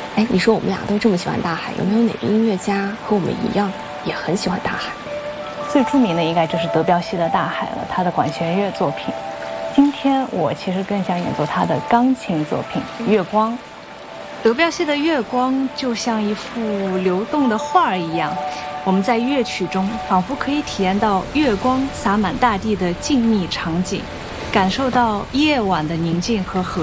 哎，你说我们俩都这么喜欢大海，有没有哪个音乐家和我们一样也很喜欢大海？ 最著名的应该就是德彪西的《大海》了，他的管弦乐作品。今天我其实更想演奏他的钢琴作品《月光》。德彪西的《月光》就像一幅流动的画一样，我们在乐曲中仿佛可以体验到月光洒满大地的静谧场景，感受到夜晚的宁静和和